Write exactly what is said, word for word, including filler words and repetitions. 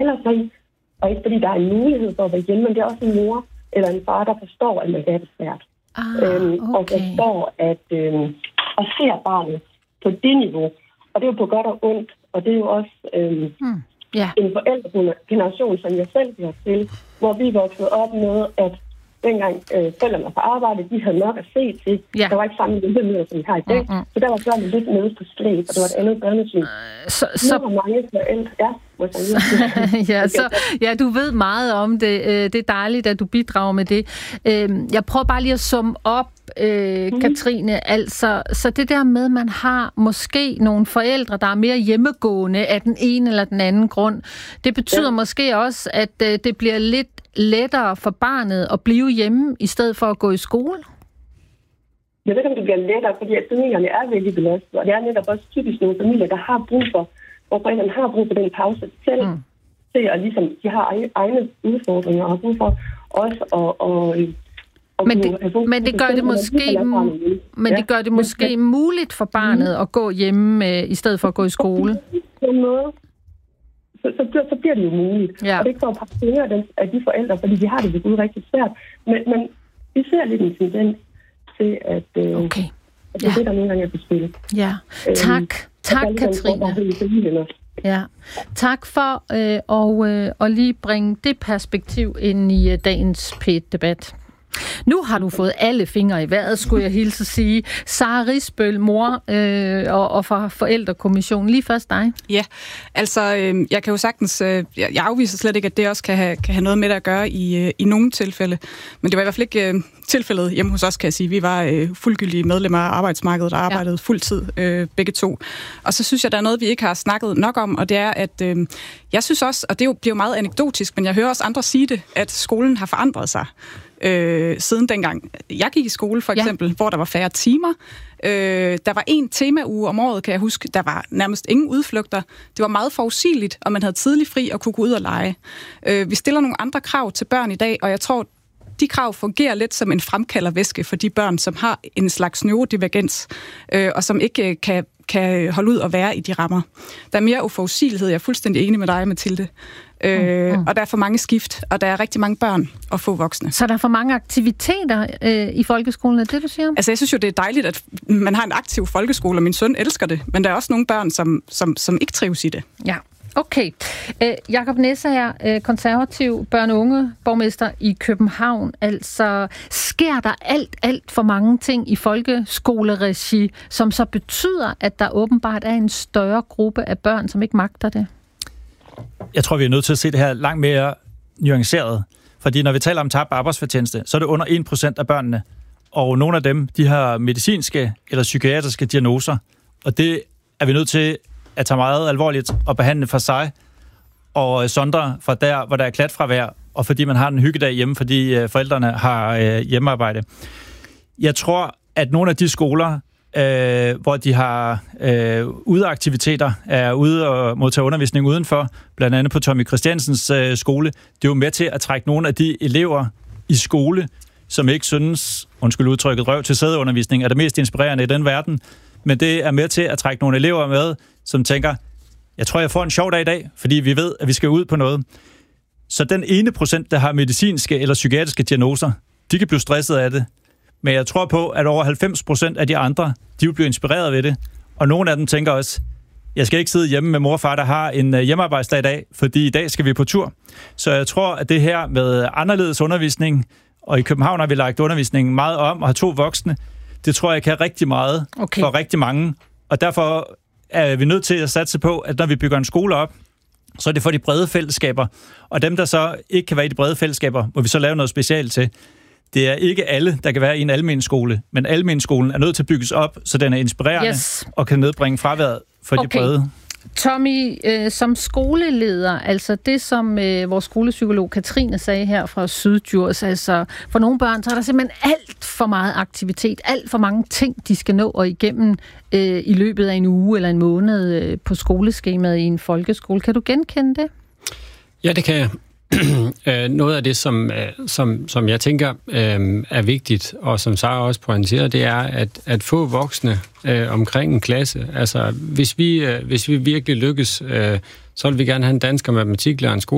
melder sig i. Og ikke fordi der er en mulighed for at være hjemme, men det er også en mor eller en far, der forstår, at man kan have det svært. Ah, øhm, okay. Og forstår, at øhm, og ser barnet på det niveau. Og det er jo på godt og ondt. Og det er jo også øhm, hmm. yeah. en forældregeneration, som jeg selv bliver til, hvor vi voksede op med, at dengang øh, forældrene var på arbejde, de havde nok at se til. Ja. Der var ikke samme hjælpemidler, som vi har i dag. Mm-hmm. Så der var børnene lidt nede på slæb, og det var et andet børnesyn. Så, så... Nu var mange forældre... Ja, ja, så, ja, du ved meget om det. Det er dejligt, at du bidrager med det. Jeg prøver bare lige at summe op, mm-hmm. Katrine. Altså, så det der med, at man har måske nogle forældre, der er mere hjemmegående af den ene eller den anden grund, det betyder ja. måske også, at det bliver lidt lettere for barnet at blive hjemme, i stedet for at gå i skole? Jeg ved ikke, om det bliver lettere, fordi at familierne er virkelig belastet, og det er netop også typisk nogle familier, der har brug for, hvor forældrene har brug for den pause selv, mm. til at ligesom, de har egne udfordringer, og har brug for også at... Og, og men det, men det gør det måske, men det gør det måske muligt for barnet mm. at gå hjemme, i stedet for at gå i skole? På en måde. Så, så, så bliver det jo muligt. Ja. Og det er ikke for at pakke fingre af de forældre, fordi de har det ved Gud rigtig svært. Men, men vi ser lidt en tendens til, at, øh, okay. at det er ja. det, der nogle gange er på spil. Ja, tak. Øhm, tak, Katrine. Ja. Tak for øh, og, øh, at lige bringe det perspektiv ind i øh, dagens P et-debat. Nu har du fået alle fingre i vejret, skulle jeg hilse at sige. Sara Risbøl, mor øh, og, og fra Forældrekommissionen. Lige først dig. Ja, altså øh, jeg kan jo sagtens, øh, jeg afviser slet ikke, at det også kan have, kan have noget med det at gøre i, øh, i nogle tilfælde. Men det var i hvert fald ikke øh, tilfældet hjemme hos os, kan jeg sige. Vi var øh, fuldgyldige medlemmer af arbejdsmarkedet og arbejdede ja. fuldtid øh, begge to. Og så synes jeg, der er noget, vi ikke har snakket nok om, og det er, at øh, jeg synes også, og det er jo, bliver jo meget anekdotisk, men jeg hører også andre sige det, at skolen har forandret sig. Øh, siden dengang jeg gik i skole, for eksempel, ja. hvor der var færre timer. Øh, der var en temauge om året, kan jeg huske. Der var nærmest ingen udflugter. Det var meget forudsigeligt, og man havde tidlig fri og kunne gå ud og lege. Øh, vi stiller nogle andre krav til børn i dag, og jeg tror, de krav fungerer lidt som en fremkaldervæske for de børn, som har en slags neurodivergens, øh, og som ikke kan, kan holde ud og være i de rammer. Der er mere uforudsigelighed. Jeg er fuldstændig enig med dig, Mathilde. Øh, mm, mm. Og der er for mange skift, og der er rigtig mange børn og få voksne. Så der er for mange aktiviteter øh, i folkeskolen, er det, du siger? Altså, jeg synes jo, det er dejligt, at man har en aktiv folkeskole, og min søn elsker det, men der er også nogle børn, som, som, som ikke trives i det. Ja, okay. Øh, Jakob Næssager, øh, konservativ børne- og unge borgmester i København. Altså, sker der alt, alt for mange ting i folkeskoleregi, som så betyder, at der åbenbart er en større gruppe af børn, som ikke magter det? Jeg tror, vi er nødt til at se det her langt mere nuanceret. Fordi når vi taler om tabt arbejdsfortjeneste, så er det under en procent af børnene. Og nogle af dem, de har medicinske eller psykiatriske diagnoser. Og det er vi nødt til at tage meget alvorligt og behandle for sig. Og sondre fra der, hvor der er klatfravær, og fordi man har en hyggedag hjemme, fordi forældrene har hjemmearbejde. Jeg tror, at nogle af de skoler, Øh, hvor de har øh, udeaktiviteter, er ude og modtage undervisning udenfor, blandt andet på Tommy Christiansens øh, skole. Det er jo med til at trække nogle af de elever i skole, som ikke synes, undskyld udtrykket, røv til sædeundervisning er det mest inspirerende i den verden, men det er med til at trække nogle elever med, som tænker, jeg tror, jeg får en sjov dag i dag, fordi vi ved, at vi skal ud på noget. Så den ene procent, der har medicinske eller psykiatriske diagnoser, de kan blive stresset af det. Men jeg tror på, at over halvfems procent af de andre, de vil blive inspireret ved det. Og nogle af dem tænker også, jeg skal ikke sidde hjemme med mor og far, der har en hjemmearbejdsdag i dag, fordi i dag skal vi på tur. Så jeg tror, at det her med anderledes undervisning, og i København har vi lagt undervisningen meget om, og har to voksne, det tror jeg kan rigtig meget okay. for rigtig mange. Og derfor er vi nødt til at satse på, at når vi bygger en skole op, så er det for de brede fællesskaber. Og dem, der så ikke kan være i de brede fællesskaber, må vi så lave noget specielt til. Det er ikke alle, der kan være i en almen skole, men almenskolen er nødt til at bygges op, så den er inspirerende yes. og kan nedbringe fraværet for okay. de brede. Tommy, øh, som skoleleder, altså det, som øh, vores skolepsykolog Katrine sagde her fra Syddjurs, altså for nogle børn, så er der simpelthen alt for meget aktivitet, alt for mange ting, de skal nå og igennem øh, i løbet af en uge eller en måned øh, på skoleskemaet i en folkeskole. Kan du genkende det? Ja, det kan jeg. Noget af det, som, som, som jeg tænker øh, er vigtigt, og som Sara også pointerer, det er at, at få voksne øh, omkring en klasse. Altså, hvis vi, øh, hvis vi virkelig lykkes, øh, så vil vi gerne have en dansk og matematiklærer, en skole